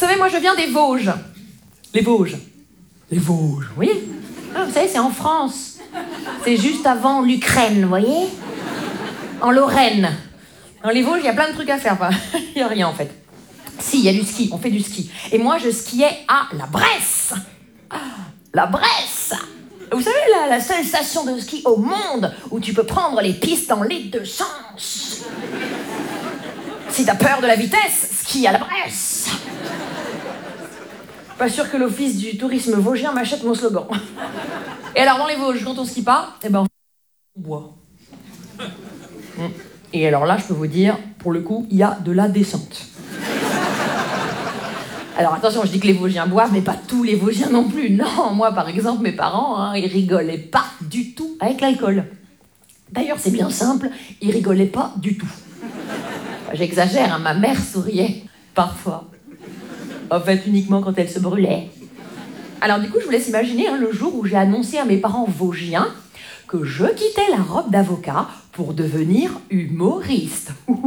savez, moi je viens des Vosges. Les Vosges. Les Vosges, vous voyez? Ah, vous savez, c'est en France. C'est juste avant l'Ukraine, vous voyez? En Lorraine. Dans les Vosges, il y a plein de trucs à faire. Il n'y a rien, en fait. Si, il y a du ski. On fait du ski. Et moi, je skiais à la Bresse. La Bresse. Vous savez, la seule station de ski au monde où tu peux prendre les pistes dans les deux sens. Si t'as peur de la vitesse, skie à la Bresse. Pas sûr que l'office du tourisme vosgien m'achète mon slogan. Et alors, dans les Vosges, quand on skie pas, eh ben, on boit. Et alors là, je peux vous dire, pour le coup, il y a de la descente. Alors attention, je dis que les Vosgiens boivent, mais pas tous les Vosgiens non plus. Non, moi, par exemple, mes parents, ils rigolaient pas du tout avec l'alcool. D'ailleurs, c'est bien simple, ils rigolaient pas du tout. J'exagère, ma mère souriait, parfois. En fait, uniquement quand elle se brûlait. Alors du coup, je vous laisse imaginer le jour où j'ai annoncé à mes parents vosgiens que je quittais la robe d'avocat pour devenir humoriste.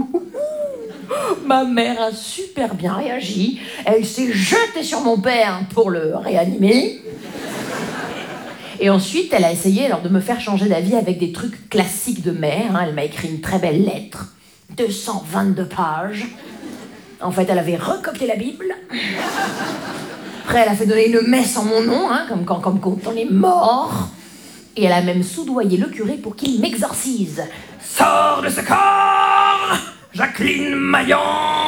Ma mère a super bien réagi. Elle s'est jetée sur mon père pour le réanimer. Et ensuite, elle a essayé de me faire changer d'avis avec des trucs classiques de mère. Elle m'a écrit une très belle lettre, 222 pages. En fait, elle avait recopié la Bible. Après, elle a fait donner une messe en mon nom, comme quand on est mort. Et elle a même soudoyé le curé pour qu'il m'exorcise. Sors de ce corps, Jacqueline Maillan.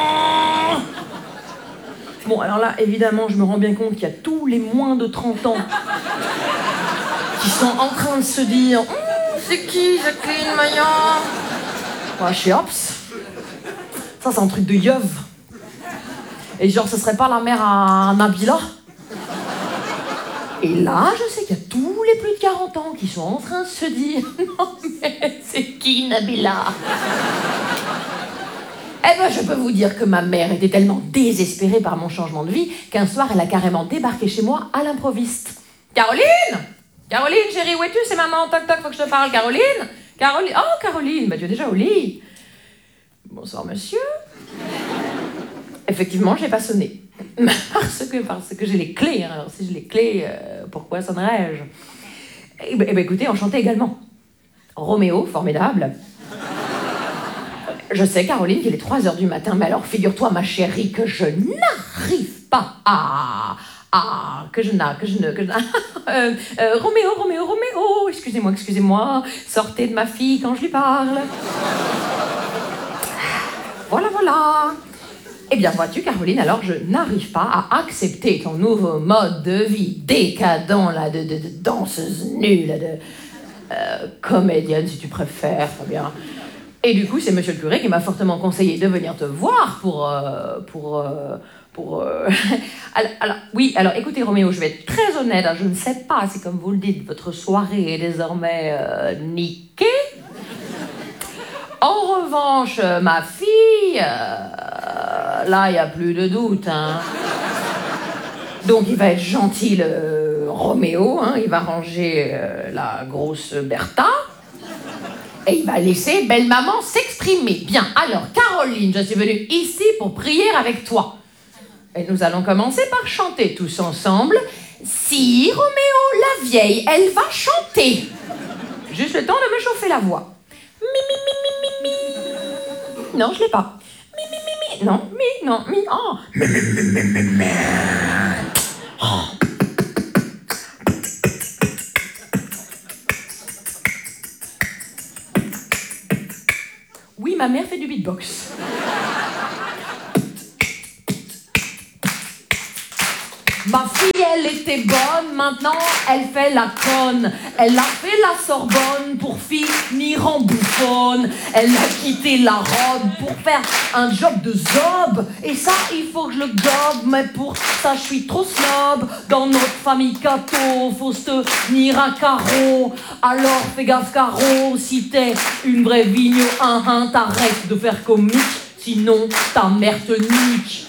Bon, alors là, évidemment, je me rends bien compte qu'il y a tous les moins de 30 ans qui sont en train de se dire c'est qui Jacqueline Maillan? Ouais, chez Hops. Ça, c'est un truc de yeuve. Et genre, ce serait pas la mère à Nabila? Et là, je sais qu'il y a tous les plus de 40 ans qui sont en train de se dire non mais c'est qui Nabila? Eh ben, je peux vous dire que ma mère était tellement désespérée par mon changement de vie qu'un soir, elle a carrément débarqué chez moi à l'improviste. Caroline? Caroline, chérie, où es-tu? C'est maman, toc toc, faut que je te parle. Caroline? Caroline? Oh, Caroline, bah tu es déjà au lit. Bonsoir, monsieur. Effectivement, je n'ai pas sonné. Parce que j'ai les clés. Alors, si j'ai les clés, pourquoi sonnerais-je? Eh ben, écoutez, enchanté également. Roméo, formidable. Je sais, Caroline, qu'il est 3h du matin, mais alors, figure-toi, ma chérie, que je n'arrive pas à... Roméo, excusez-moi, sortez de ma fille quand je lui parle. Voilà. Eh bien, vois-tu, Caroline, alors je n'arrive pas à accepter ton nouveau mode de vie décadent, là, de danseuse nulle, de comédienne, si tu préfères, très bien. Et du coup, c'est monsieur le curé qui m'a fortement conseillé de venir te voir alors, écoutez, Roméo, je vais être très honnête, je ne sais pas si, comme vous le dites, votre soirée est désormais niquée. En revanche, ma fille, là, il n'y a plus de doute. Donc, il va être gentil, le Roméo, il va ranger la grosse Bertha, et il va laisser belle maman s'exprimer. Bien, alors, Caroline, je suis venue ici pour prier avec toi. Et nous allons commencer par chanter tous ensemble. Si, Roméo, la vieille, elle va chanter. Juste le temps de me chauffer la voix. Mi. Non, je l'ai pas. Mi. Non, mi. Oh. Mi. Oh. Oui, ma mère fait du beatbox. Ma fille, elle était bonne, maintenant elle fait la conne. Elle a fait la Sorbonne pour finir en bouffonne. Elle a quitté la robe pour faire un job de zob. Et ça, il faut que je le gobe, mais pour ça, je suis trop snob. Dans notre famille catho, faut se tenir à carreau. Alors fais gaffe, Caro, si t'es une vraie vigno, t'arrêtes de faire comique, sinon ta mère te nique.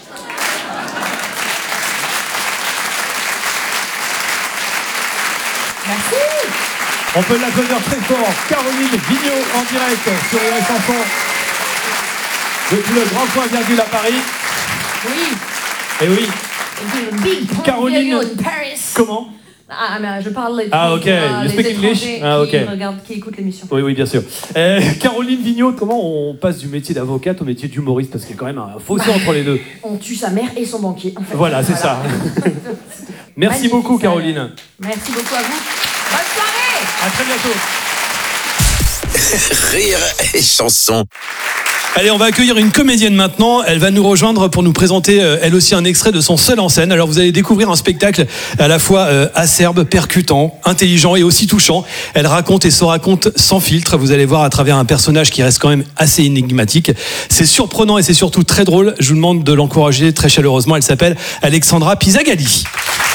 Merci. On peut l'applaudir très fort. Caroline Vigneault en direct sur les chansons depuis le Grand Point Virgule à Paris. Oui. Et oui. Big Caroline. in Paris. Comment? Ah, mais je parle les Ah, ok. les You speak English? étrangers Ah, ok. qui écoutent l'émission. Oui, bien sûr. Caroline Vigneault, comment on passe du métier d'avocate au métier d'humoriste? Parce qu'il y a quand même un fossé entre les deux. On tue sa mère et son banquier, en fait. Voilà, c'est ça. Merci beaucoup, Caroline. Merci beaucoup à vous. Bonne soirée. À très bientôt. Rire et chanson. Allez, on va accueillir une comédienne maintenant. Elle va nous rejoindre pour nous présenter, elle aussi, un extrait de son seul en scène. Alors, vous allez découvrir un spectacle à la fois acerbe, percutant, intelligent et aussi touchant. Elle raconte et se raconte sans filtre. Vous allez voir à travers un personnage qui reste quand même assez énigmatique. C'est surprenant et c'est surtout très drôle. Je vous demande de l'encourager très chaleureusement. Elle s'appelle Alexandra Pisagalli.